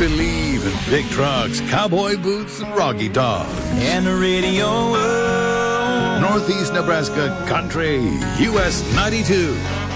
believe in big trucks, cowboy boots, and Rocky Dog. And the radio. Northeast Nebraska Country, US 92.